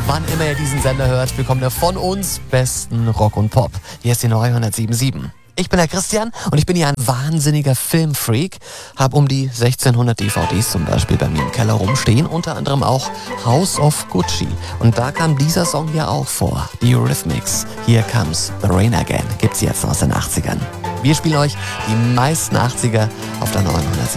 Wann immer ihr diesen Sender hört, bekommt ihr von uns besten Rock und Pop. Hier ist die neue 107.7. Ich bin der Christian und ich bin hier ein wahnsinniger Filmfreak. Hab um die 1600 DVDs zum Beispiel bei mir im Keller rumstehen, unter anderem auch House of Gucci. Und da kam dieser Song hier auch vor, die Eurythmics. Here Comes the Rain Again, gibt's jetzt aus den 80ern. Wir spielen euch die meisten 80er auf der neuen 107.